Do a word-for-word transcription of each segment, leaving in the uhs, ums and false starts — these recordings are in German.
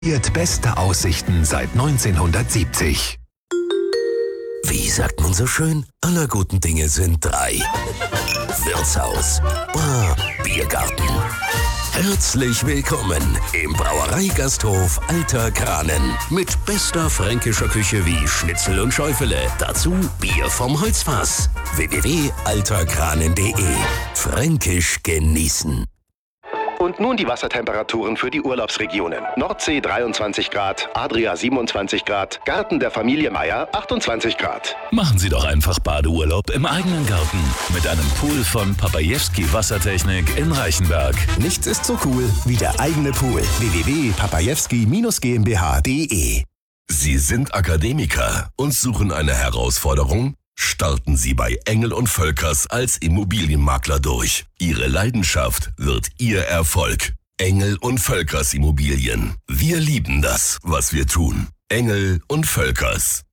Beste Aussichten seit neunzehnhundertsiebzig. Wie sagt man so schön? Aller guten Dinge sind drei. Wirtshaus, Bar, Biergarten. Herzlich willkommen im Brauereigasthof Alter Kranen. Mit bester fränkischer Küche wie Schnitzel und Schäufele. Dazu Bier vom Holzfass. w w w punkt alterkranen punkt de. Fränkisch genießen. Und nun die Wassertemperaturen für die Urlaubsregionen. Nordsee dreiundzwanzig Grad, Adria siebenundzwanzig Grad, Garten der Familie Meier achtundzwanzig Grad. Machen Sie doch einfach Badeurlaub im eigenen Garten mit einem Pool von Papajewski Wassertechnik in Reichenberg. Nichts ist so cool wie der eigene Pool. w w w punkt papajewski gmbh punkt de. Sie sind Akademiker und suchen eine Herausforderung? Starten Sie bei Engel und Völkers als Immobilienmakler durch. Ihre Leidenschaft wird Ihr Erfolg. Engel und Völkers Immobilien. Wir lieben das, was wir tun. Engel und Völkers.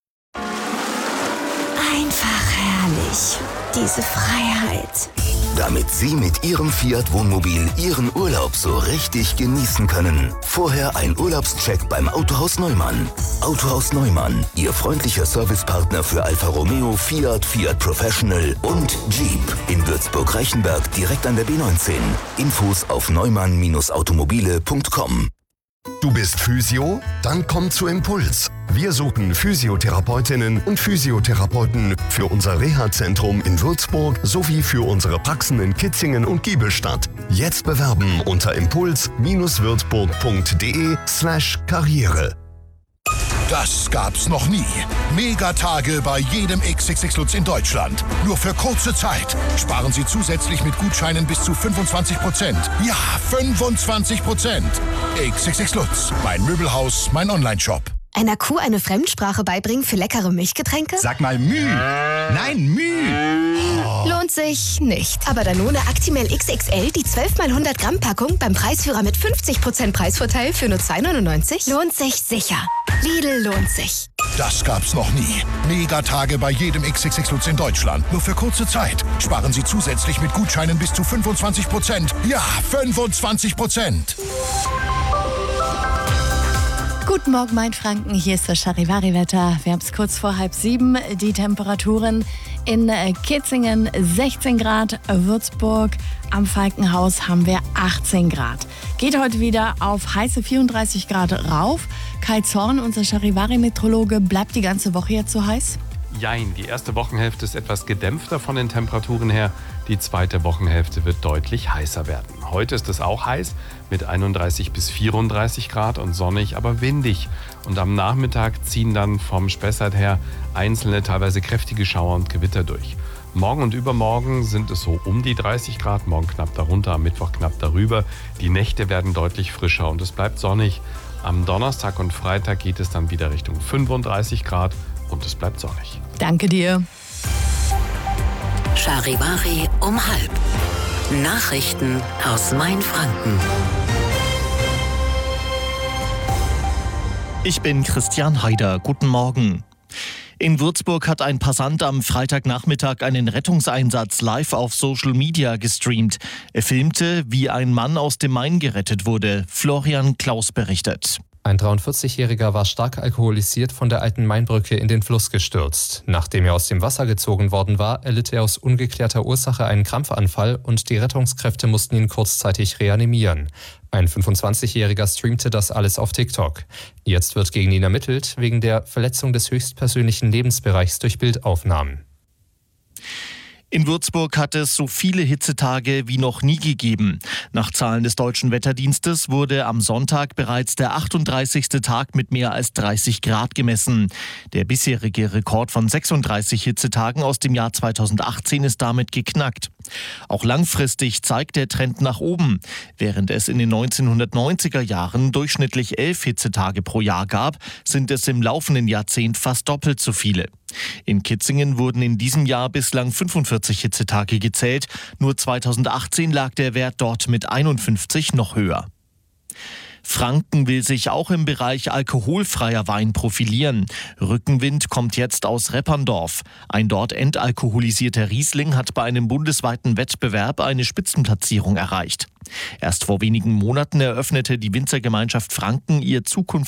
Einfach herrlich. Diese Freiheit. Damit Sie mit Ihrem Fiat Wohnmobil Ihren Urlaub so richtig genießen können. Vorher ein Urlaubscheck beim Autohaus Neumann. Autohaus Neumann, Ihr freundlicher Servicepartner für Alfa Romeo, Fiat, Fiat Professional und Jeep. In Würzburg-Reichenberg direkt an der B neunzehn. Infos auf neumann automobile punkt com. Du bist Physio? Dann komm zu Impuls. Wir suchen Physiotherapeutinnen und Physiotherapeuten für unser Reha-Zentrum in Würzburg sowie für unsere Praxen in Kitzingen und Giebelstadt. Jetzt bewerben unter impuls-würzburg punkt de slash karriere. Das gab's noch nie. Megatage bei jedem X X X Lutz in Deutschland. Nur für kurze Zeit. Sparen Sie zusätzlich mit Gutscheinen bis zu fünfundzwanzig Prozent. Ja, fünfundzwanzig Prozent. X X X Lutz. Mein Möbelhaus, mein Onlineshop. Einer Kuh eine Fremdsprache beibringen für leckere Milchgetränke? Sag mal Müh. Nein, Müh. Oh. Lohnt sich nicht. Aber Danone Actimel X X L, die zwölf mal hundert Gramm Packung beim Preisführer mit fünfzig Prozent Preisvorteil für nur zwei neunundneunzig? Lohnt sich sicher. Lidl lohnt sich. Das gab's noch nie. Megatage bei jedem X X X Lutz in Deutschland. Nur für kurze Zeit. Sparen Sie zusätzlich mit Gutscheinen bis zu fünfundzwanzig Prozent. Ja, fünfundzwanzig Prozent. Guten Morgen, mein Franken. Hier ist das Charivari-Wetter. Wir haben es kurz vor halb sieben. Die Temperaturen in Kitzingen sechzehn Grad, Würzburg am Falkenhaus haben wir achtzehn Grad. Geht heute wieder auf heiße vierunddreißig Grad rauf. Kai Zorn, unser Charivari-Meteorologe, bleibt die ganze Woche jetzt so heiß? Jein, die erste Wochenhälfte ist etwas gedämpfter von den Temperaturen her. Die zweite Wochenhälfte wird deutlich heißer werden. Heute ist es auch heiß mit einunddreißig bis vierunddreißig Grad und sonnig, aber windig. Und am Nachmittag ziehen dann vom Spessart her einzelne, teilweise kräftige Schauer und Gewitter durch. Morgen und übermorgen sind es so um die dreißig Grad, morgen knapp darunter, am Mittwoch knapp darüber. Die Nächte werden deutlich frischer und es bleibt sonnig. Am Donnerstag und Freitag geht es dann wieder Richtung fünfunddreißig Grad und es bleibt sonnig. Danke dir. Charivari um halb. Nachrichten aus Mainfranken. Ich bin Christian Haider. Guten Morgen. In Würzburg hat ein Passant am Freitagnachmittag einen Rettungseinsatz live auf Social Media gestreamt. Er filmte, wie ein Mann aus dem Main gerettet wurde. Florian Klaus berichtet. Ein dreiundvierzigjähriger war stark alkoholisiert von der alten Mainbrücke in den Fluss gestürzt. Nachdem er aus dem Wasser gezogen worden war, erlitt er aus ungeklärter Ursache einen Krampfanfall und die Rettungskräfte mussten ihn kurzzeitig reanimieren. Ein fünfundzwanzigjähriger streamte das alles auf TikTok. Jetzt wird gegen ihn ermittelt, wegen der Verletzung des höchstpersönlichen Lebensbereichs durch Bildaufnahmen. In Würzburg hat es so viele Hitzetage wie noch nie gegeben. Nach Zahlen des Deutschen Wetterdienstes wurde am Sonntag bereits der achtunddreißigste Tag mit mehr als dreißig Grad gemessen. Der bisherige Rekord von sechsunddreißig Hitzetagen aus dem Jahr zweitausendachtzehn ist damit geknackt. Auch langfristig zeigt der Trend nach oben. Während es in den neunzehnhundertneunziger Jahren durchschnittlich elf Hitzetage pro Jahr gab, sind es im laufenden Jahrzehnt fast doppelt so viele. In Kitzingen wurden in diesem Jahr bislang fünfundvierzig Hitzetage gezählt. Nur zweitausendachtzehn lag der Wert dort mit einundfünfzig noch höher. Franken will sich auch im Bereich alkoholfreier Wein profilieren. Rückenwind kommt jetzt aus Repperndorf. Ein dort entalkoholisierter Riesling hat bei einem bundesweiten Wettbewerb eine Spitzenplatzierung erreicht. Erst vor wenigen Monaten eröffnete die Winzergemeinschaft Franken ihr Zukunft